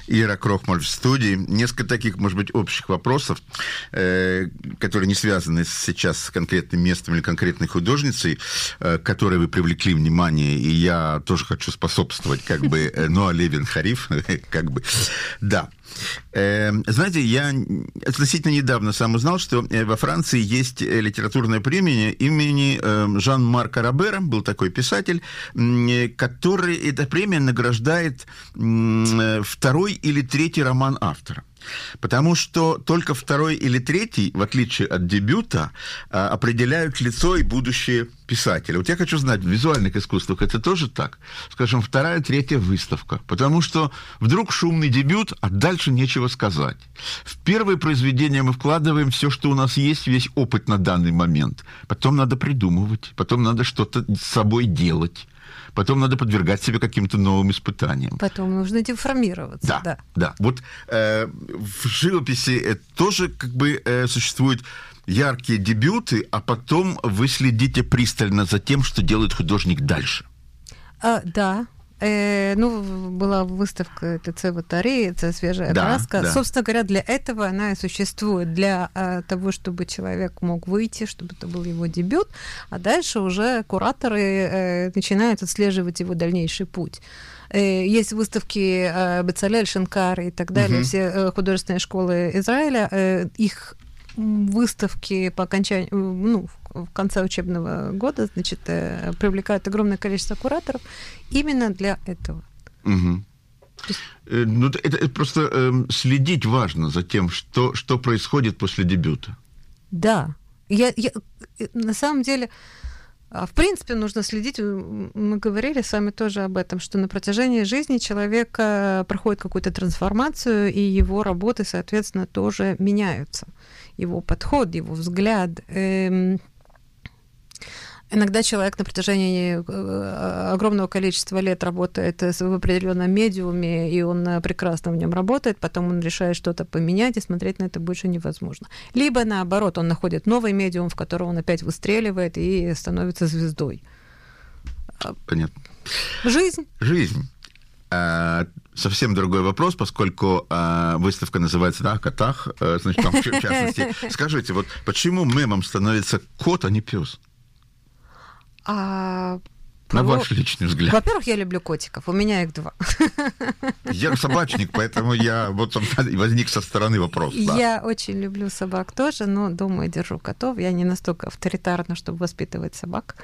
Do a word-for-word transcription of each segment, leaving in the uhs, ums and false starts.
Ира Крохмаль в студии. Несколько таких, может быть, общих вопросов, э, которые не связаны сейчас с конкретным местом или конкретной художницей, э, которые вы привлекли внимание, и я тоже хочу способствовать, как бы, э, Ноа Левин-Хариф, как бы, да. Э, знаете, я относительно недавно сам узнал, что во Франции есть литературная премия имени э, Жан-Марка Робера, был такой писатель, э, который, эта премия награждает э, второй или третий роман автора. Потому что только второй или третий, в отличие от дебюта, определяют лицо и будущее писателя. Вот я хочу знать, в визуальных искусствах это тоже так? Скажем, вторая, третья выставка. Потому что вдруг шумный дебют, а дальше нечего сказать. В первое произведение мы вкладываем все, что у нас есть, весь опыт на данный момент. Потом надо придумывать, потом надо что-то с собой делать. Потом надо подвергать себя каким-то новым испытаниям. Потом нужно деформироваться. Да, да. да. Вот э, в живописи э, тоже как бы э, существуют яркие дебюты, а потом вы следите пристально за тем, что делает художник дальше. А, да. Э, ну, была выставка ТЦ Ватари, это свежая да, краска. Да. Собственно говоря, для этого она и существует, для э, того, чтобы человек мог выйти, чтобы это был его дебют, а дальше уже кураторы э, начинают отслеживать его дальнейший путь. Э, есть выставки э, Бецалель, Шенкар и так далее, угу. все э, художественные школы Израиля, э, их выставки по окончанию, ну, в конце учебного года, значит, привлекают огромное количество кураторов именно для этого. Угу. Есть... Ну, это, это просто э, следить важно за тем, что, что происходит после дебюта. Да. Я, я, на самом деле, в принципе, нужно следить. Мы говорили с вами тоже об этом, что на протяжении жизни человек проходит какую-то трансформацию, и его работы, соответственно, тоже меняются. Его подход, его взгляд. Иногда человек на протяжении огромного количества лет работает в определенном медиуме, и он прекрасно в нем работает, потом он решает что-то поменять, и смотреть на это больше невозможно. Либо, наоборот, он находит новый медиум, в котором он опять выстреливает и становится звездой. Понятно. Жизнь. Жизнь. А, совсем другой вопрос, поскольку а, выставка называется да, о котах, а, значит, там, в частности. Скажите, вот почему мемом становится кот, а не пес? А... На ваш личный взгляд. Во-первых, я люблю котиков, у меня их два. Я собачник, поэтому я вот возник со стороны вопрос. Да. Я очень люблю собак тоже, но дома я держу котов. Я не настолько авторитарна, чтобы воспитывать собак.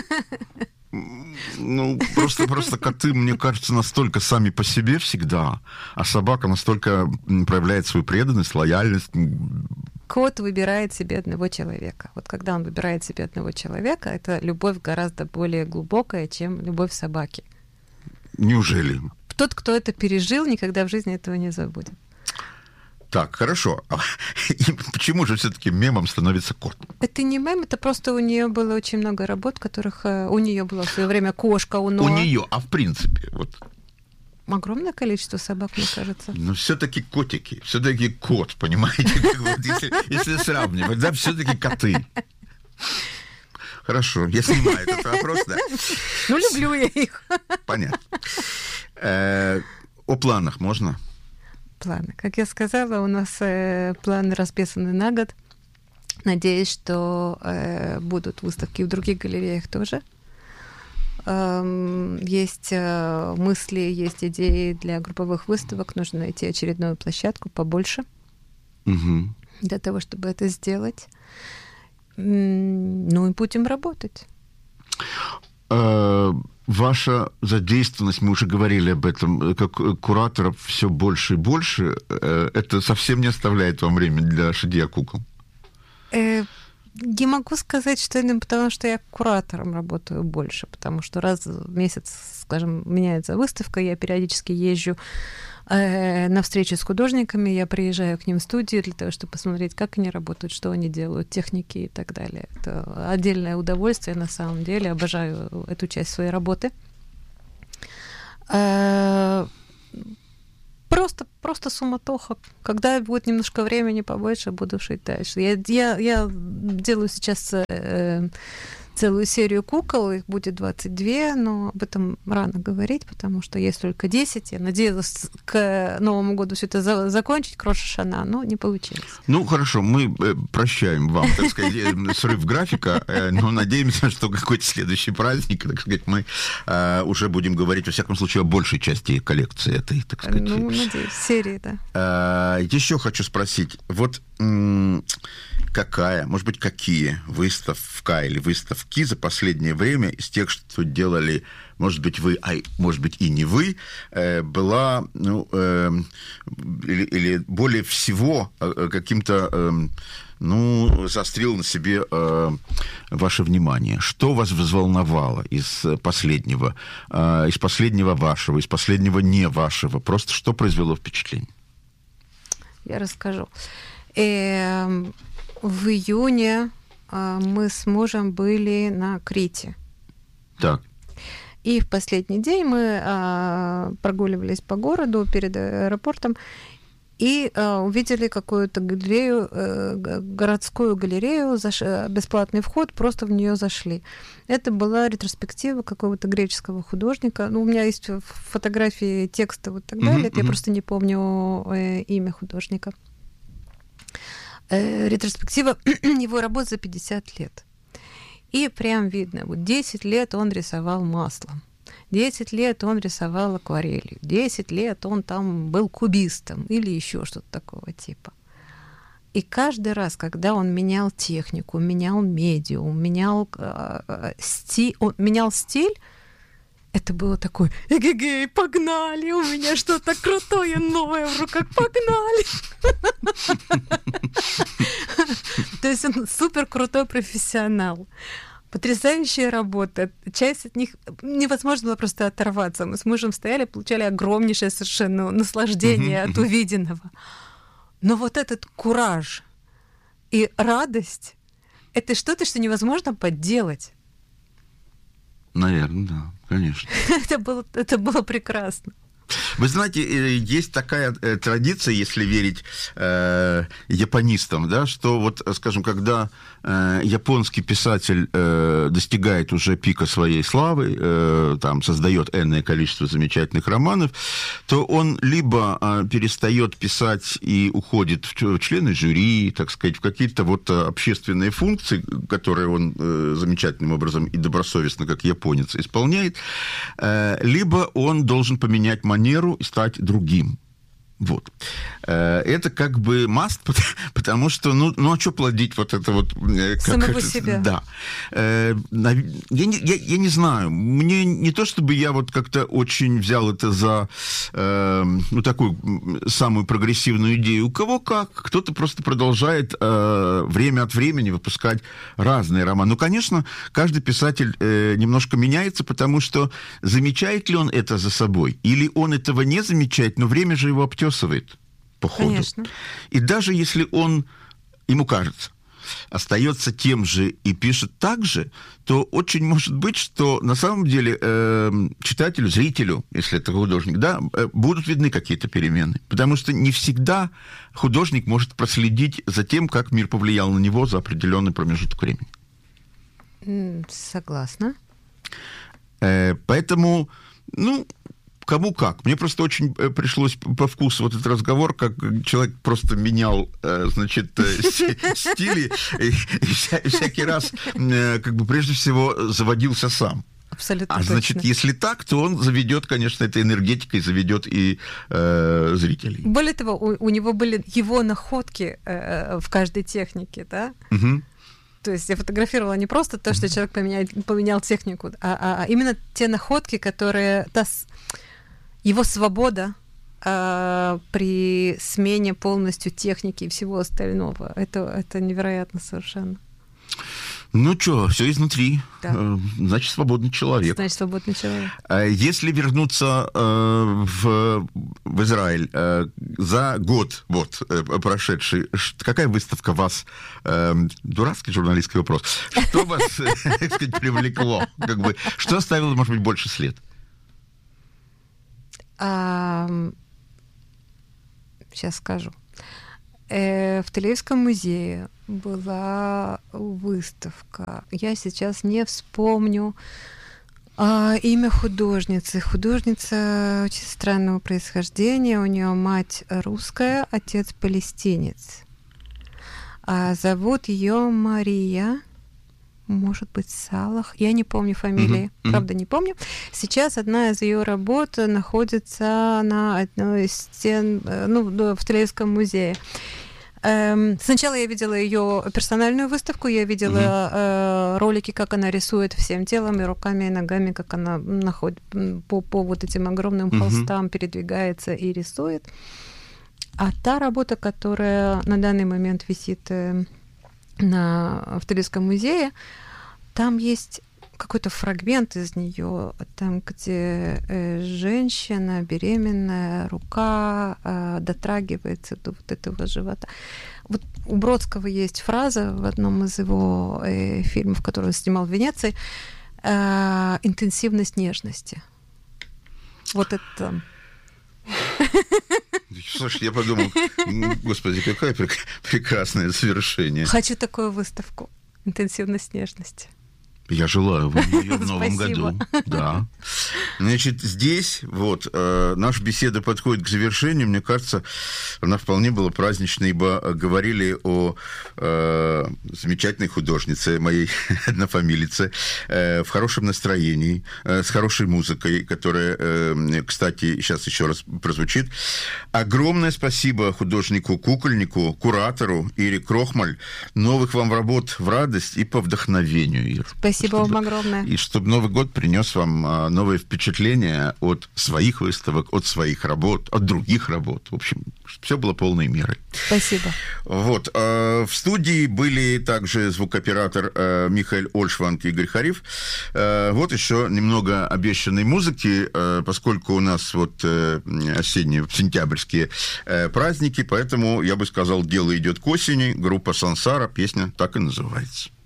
Ну, просто, просто коты, мне кажется, настолько сами по себе всегда, а собака настолько проявляет свою преданность, лояльность. Кот выбирает себе одного человека. Вот когда он выбирает себе одного человека, это любовь гораздо более глубокая, чем любовь собаки. Неужели? Тот, кто это пережил, никогда в жизни этого не забудет. Так, хорошо. И почему же все-таки мемом становится кот? Это не мем, это просто у нее было очень много работ, которых у нее было в свое время кошка, у Ноа. У нее, а в принципе, вот. Огромное количество собак, мне кажется. Но все-таки котики, все-таки кот, понимаете, вот, если, если сравнивать, да, все-таки коты. Хорошо, я снимаю этот вопрос, да. Ну, люблю я их. Понятно. Э, о планах можно? Планы. Как я сказала, у нас э, планы расписаны на год. Надеюсь, что э, будут выставки в других галереях тоже. Э, есть э, мысли, есть идеи для групповых выставок. Нужно найти очередную площадку побольше угу. для того, чтобы это сделать. Ну и будем работать. Ваша задействованность, мы уже говорили об этом, как кураторов все больше и больше, это совсем не оставляет вам времени для шитья кукол? Не могу сказать, что это потому, что я куратором работаю больше, потому что раз в месяц, скажем, меняется выставка, я периодически езжу э, на встречи с художниками, я приезжаю к ним в студию для того, чтобы посмотреть, как они работают, что они делают, техники и так далее. Это отдельное удовольствие, на самом деле, обожаю эту часть своей работы. Э, Просто, просто суматоха. Когда будет немножко времени побольше, буду шить дальше. Я, я, я делаю сейчас э, целую серию кукол, их будет двадцать два, но об этом рано говорить, потому что есть только десять. Я надеялась к Новому году все это за- закончить, к Рош ха-Шана, но не получилось. Ну, хорошо, мы прощаем вам, так сказать, срыв графика, но надеемся, что какой-то следующий праздник, так сказать, мы уже будем говорить, во всяком случае, о большей части коллекции этой, так сказать. Ну, надеюсь, серии, да. Еще хочу спросить, вот какая, может быть, какие выставка или выставки за последнее время из тех, что делали, может быть, вы, а может быть, и не вы, была, ну, или, или более всего каким-то, ну, заострил на себе ваше внимание? Что вас взволновало из последнего, из последнего вашего, из последнего не вашего? Просто что произвело впечатление? Я расскажу. И в июне мы с мужем были на Крите. Так. И в последний день мы прогуливались по городу перед аэропортом и увидели какую-то галерею, городскую галерею, бесплатный вход, просто в нее зашли. Это была ретроспектива какого-то греческого художника. Ну, у меня есть фотографии, тексты и вот так далее. Mm-hmm. Я просто не помню имя художника. Ретроспектива его работ за пятьдесят лет. И прям видно, вот десять лет он рисовал маслом, десять лет он рисовал акварелью, десять лет он там был кубистом или еще что-то такого типа. И каждый раз, когда он менял технику, менял медиум, менял, э, сти... он менял стиль, это было такое: эгегей, погнали, у меня что-то крутое, новое в руках, погнали. То есть он супер крутой профессионал. Потрясающие работы. Часть от них невозможно было просто оторваться. Мы с мужем стояли, получали огромнейшее совершенно наслаждение от увиденного. Но вот этот кураж и радость — это что-то, что невозможно подделать. Наверное, да, конечно. это, было, это было прекрасно. Вы знаете, есть такая традиция, если верить э, японистам, да, что вот, скажем, когда э, японский писатель э, достигает уже пика своей славы, э, там, создает энное количество замечательных романов, то он либо э, перестает писать и уходит в члены жюри, так сказать, в какие-то вот общественные функции, которые он э, замечательным образом и добросовестно, как японец, исполняет, э, либо он должен поменять манеру и стать другим. Вот. Это как бы must, потому что, ну, ну а что плодить вот это вот... Как, самого себя. Да. Я не, я, я не знаю. Мне не то, чтобы я вот как-то очень взял это за, ну, такую самую прогрессивную идею. У кого как. Кто-то просто продолжает время от времени выпускать разные романы. Ну, конечно, каждый писатель немножко меняется, потому что замечает ли он это за собой? Или он этого не замечает, но время же его обтесывает по ходу. Конечно. И даже если он, ему кажется, остается тем же и пишет так же, то очень может быть, что на самом деле э, читателю, зрителю, если это художник, да, э, будут видны какие-то перемены. Потому что не всегда художник может проследить за тем, как мир повлиял на него за определенный промежуток времени. Согласна. Э, поэтому, ну... Кому как. Мне просто очень пришлось по вкусу вот этот разговор, как человек просто менял, значит, стили и всякий раз, как бы, прежде всего, заводился сам. Абсолютно. А значит, точно. Если так, то он заведет, конечно, этой энергетикой, заведет и э, зрителей. Более того, у, у него были его находки э, в каждой технике, да? Угу. То есть я фотографировала не просто то, что человек поменял, поменял технику, а, а именно те находки, которые... Та, его свобода э, при смене полностью техники и всего остального. Это, это невероятно совершенно. Ну что, все изнутри. Да. Значит, свободный человек. Значит, свободный человек. Если вернуться э, в, в Израиль э, за год вот, э, прошедший, какая выставка вас... Э, дурацкий журналистский вопрос. Что вас, так сказать, привлекло? Как бы, что оставило, может быть, больше след? А, сейчас скажу. В Тель-Авивском музее была выставка. Я сейчас не вспомню а, имя художницы. Художница очень странного происхождения. У нее мать русская, отец палестинец. А зовут ее Мария. Может быть, Салах. Я не помню фамилии, mm-hmm. правда, не помню. Сейчас одна из ее работ находится на одной из стен, ну, в Тель-Авивском музее. Эм, сначала я видела ее персональную выставку, я видела mm-hmm. э, ролики, как она рисует всем телом и руками, и ногами, как она находит по, по вот этим огромным mm-hmm. холстам, передвигается и рисует. А та работа, которая на данный момент висит э, на, в Тель-Авивском музее, там есть какой-то фрагмент из нее, там, где э, женщина беременная, рука э, дотрагивается до вот этого живота. Вот у Бродского есть фраза в одном из его э, фильмов, который он снимал в Венеции, э, «интенсивность нежности». Вот это... Слушай, я подумал, господи, какое прекрасное завершение. Хочу такую выставку «Интенсивность нежности». Я желаю вам ее в новом году. Да. Значит, здесь вот э, наша беседа подходит к завершению. Мне кажется, она вполне была праздничной, ибо говорили о э, замечательной художнице, моей однофамилице, э, в хорошем настроении, э, с хорошей музыкой, которая, э, кстати, сейчас еще раз прозвучит. Огромное спасибо художнику-кукольнику, куратору Ире Крохмаль. Новых вам работ в радость и по вдохновению, Ир. Спасибо чтобы, вам огромное. И чтобы Новый год принес вам а, новые впечатления от своих выставок, от своих работ, от других работ. В общем, все было полной мерой. Спасибо. Вот. А, в студии были также звукооператор а, Михаил Ольшванг и Игорь Хариф. А, вот еще немного обещанной музыки, а, поскольку у нас вот а, осенние, сентябрьские а, праздники, поэтому, я бы сказал, дело идет к осени. Группа «Сансара», песня так и называется.